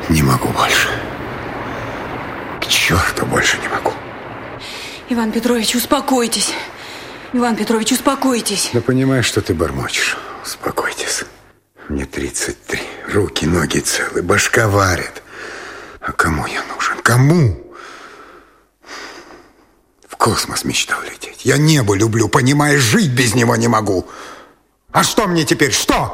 Не могу больше. К черту больше не могу. Иван Петрович, успокойтесь. Иван Петрович, успокойтесь. Да понимаешь, что ты бормочешь. Успокойтесь. Мне 33. Руки, ноги целы, башка варит. А кому я нужен? Кому? В космос мечтал лететь. Я небо люблю, понимаешь, жить без него не могу. А что мне теперь? Что?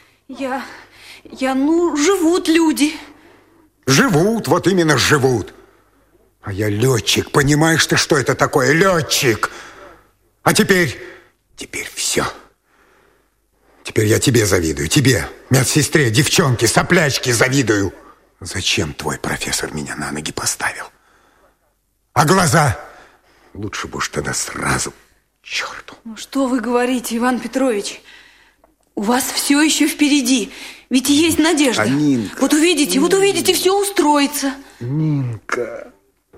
Живут люди. Живут, вот именно живут. А я летчик, понимаешь ты, что это такое? Летчик. А теперь все. Теперь я тебе завидую, тебе, медсестре, девчонке, соплячке завидую. Зачем твой профессор меня на ноги поставил? А глаза? Лучше бы уж тогда сразу к черту. Ну что вы говорите, Иван Петрович? У вас все еще впереди. Ведь есть надежда. А Нинка? Вот увидите, все устроится. Нинка,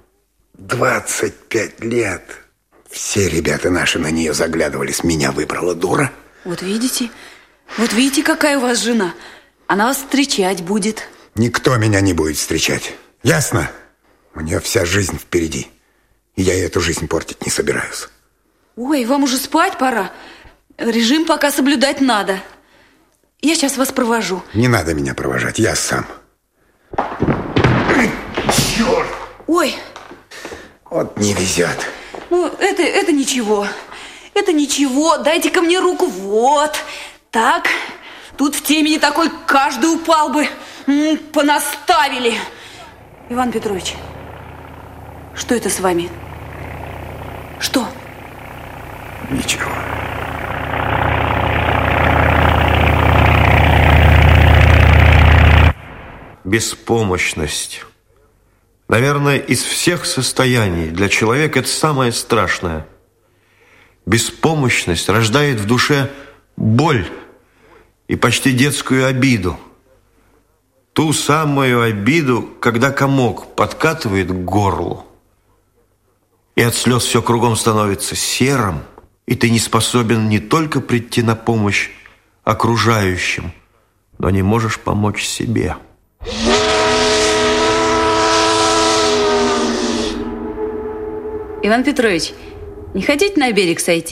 25 лет. Все ребята наши на нее заглядывались. Меня выбрала дура. Вот видите, какая у вас жена. Она вас встречать будет. Никто меня не будет встречать. Ясно? У нее вся жизнь впереди. И я эту жизнь портить не собираюсь. Ой, вам уже спать пора. Режим пока соблюдать надо. Я сейчас вас провожу. Не надо меня провожать, я сам. Черт! Ой! Вот не везет. Ну, это ничего. Это ничего. Дайте-ка мне руку. Вот. Так. Тут в темени такой каждый упал бы. Понаставили. Иван Петрович, что это с вами? Что? Ничего. Беспомощность. Наверное, из всех состояний для человека это самое страшное. Беспомощность рождает в душе боль и почти детскую обиду. Ту самую обиду, когда комок подкатывает к горлу. И от слез все кругом становится серым, и ты не способен не только прийти на помощь окружающим, но не можешь помочь себе. Иван Петрович, не хотите на берег сойти?